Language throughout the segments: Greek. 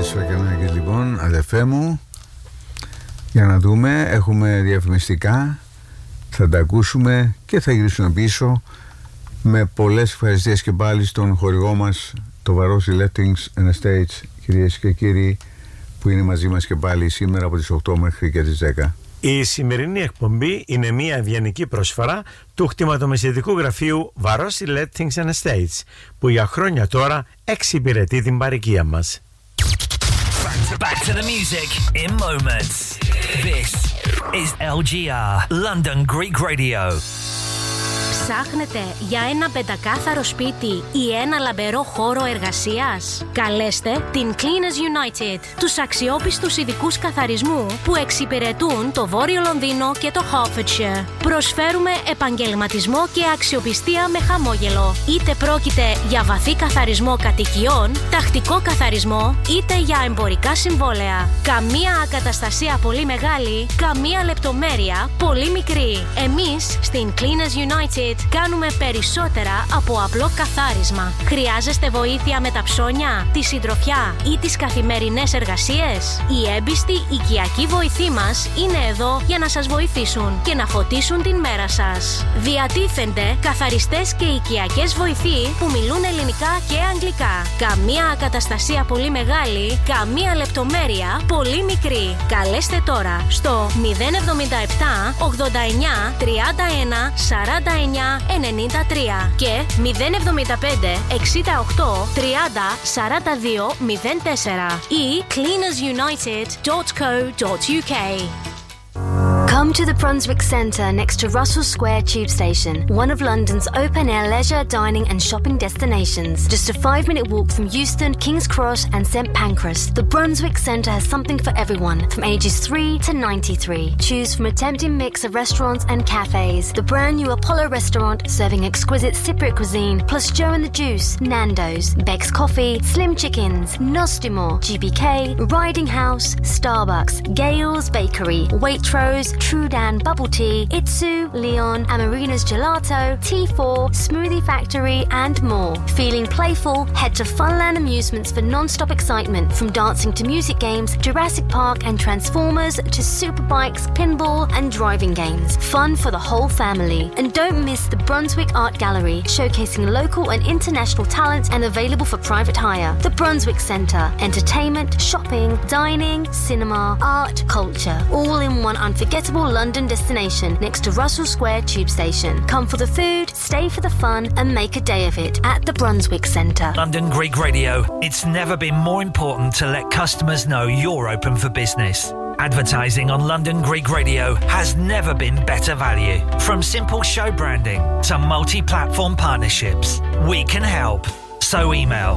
Σφακιανάκης λοιπόν, αδερφέ μου. Για να δούμε, έχουμε διαφημιστικά, θα τα ακούσουμε και θα γυρίσουμε πίσω με πολλές ευχαριστίες και πάλι στον χορηγό μας, το Varosi Lettings and Estates, κυρίες και κύριοι, που είναι μαζί μας και πάλι σήμερα από τις 8 μέχρι και τις 10. Η σημερινή εκπομπή είναι μια ευγενική προσφορά του κτηματομεσητικού γραφείου Varosi Lettings and Estates, που για χρόνια τώρα εξυπηρετεί την παροικία μας. Back to the music in moments. This is LGR, London Greek Radio. Ψάχνετε για ένα πεντακάθαρο σπίτι ή ένα λαμπερό χώρο εργασίας? Καλέστε την Cleaners United, τους αξιόπιστους ειδικούς καθαρισμού που εξυπηρετούν το Βόρειο Λονδίνο και το Hertfordshire. Προσφέρουμε επαγγελματισμό και αξιοπιστία με χαμόγελο. Είτε πρόκειται για βαθύ καθαρισμό κατοικιών, τακτικό καθαρισμό, είτε για εμπορικά συμβόλαια. Καμία ακαταστασία πολύ μεγάλη, καμία λεπτομέρεια πολύ μικρή. Εμείς στην Cleaners United κάνουμε περισσότερα από απλό καθάρισμα. Χρειάζεστε βοήθεια με τα ψώνια, τη συντροφιά ή τις καθημερινές εργασίες? Οι έμπιστοι οικιακοί βοηθοί μας είναι εδώ για να σας βοηθήσουν και να φωτίσουν την μέρα σας. Διατίθενται καθαριστές και οικιακές βοηθοί που μιλούν ελληνικά και αγγλικά. Καμία ακαταστασία πολύ μεγάλη, καμία λεπτομέρεια πολύ μικρή. Καλέστε τώρα στο 077 89 31 49 93 και 075 68 30 42 04 ή cleanersunited.co.uk. Come to the Brunswick Centre next to Russell Square Tube Station, one of London's open-air leisure, dining and shopping destinations. Just a 5-minute walk from Euston, King's Cross and St Pancras, the Brunswick Centre has something for everyone from ages 3 to 93. Choose from a tempting mix of restaurants and cafes. The brand new Apollo restaurant serving exquisite Cypriot cuisine, plus Joe and the Juice, Nando's, Beck's Coffee, Slim Chickens, Nostimore, GBK, Riding House, Starbucks, Gale's Bakery, Waitrose, Trudan Bubble Tea, Itsu, Leon, Amarina's Gelato, T4, Smoothie Factory and more. Feeling playful? Head to Funland Amusements for non-stop excitement, from dancing to music games, Jurassic Park and Transformers to superbikes, pinball and driving games. Fun for the whole family. And don't miss the Brunswick Art Gallery, showcasing local and international talent and available for private hire. The Brunswick Centre. Entertainment, shopping, dining, cinema, art, culture, all in one unforgettable London destination next to Russell Square Tube Station. Come for the food, stay for the fun and make a day of it at the Brunswick Centre. London Greek Radio. It's never been more important to let customers know you're open for business. Advertising on London Greek Radio has never been better value. From simple show branding to multi-platform partnerships, we can help. So email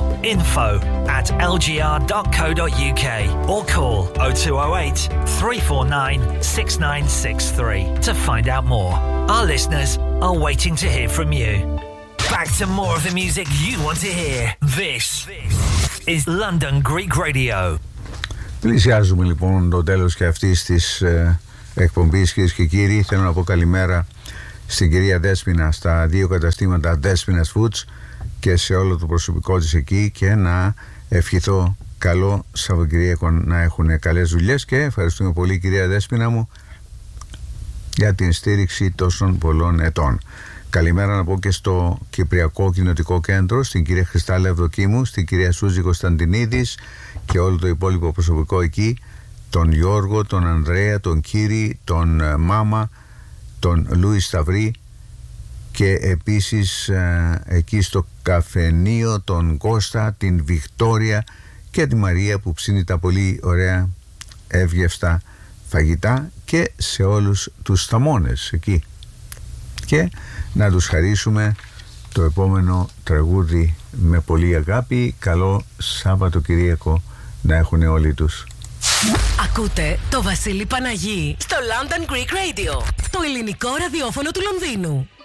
info@lgr.co.uk or call 0208 349 6963 to find out more. Our listeners are waiting to hear from you. Back to more of the music you want to hear. This is London Greek Radio. Πλησιάζουμε λοιπόν το τέλος και αυτής της εκπομπής, κυρίες και κύριοι. Θέλω να πω καλημέρα στην κυρία Δέσποινα στα 2 καταστήματα Δέσποινας Foods και σε όλο το προσωπικό της εκεί, και να ευχηθώ καλό Σαββατοκύριακο, να έχουν καλές δουλειές, και ευχαριστούμε πολύ κυρία Δέσποινα μου για την στήριξη τόσων πολλών ετών. Καλημέρα να πω και στο Κυπριακό Κοινοτικό Κέντρο, στην κυρία Χριστάλα Ευδοκίμου, στην κυρία Σούζη Κωνσταντινίδης και όλο το υπόλοιπο προσωπικό εκεί, τον Γιώργο, τον Ανδρέα, τον Κύρι, τον Μάμα, τον Λούι Σταυρή, και επίσης εκεί στο καφενείο τον Κώστα, την Βικτόρια και τη Μαρία που ψήνει τα πολύ ωραία εύγευστα φαγητά, και σε όλους τους θαμώνες εκεί. Και να τους χαρίσουμε το επόμενο τραγούδι με πολύ αγάπη. Καλό Σαββατοκυριακό να έχουν όλοι τους. Ακούτε το Βασίλη Παναγί στο London Greek Radio, το ελληνικό ραδιόφωνο του Λονδίνου.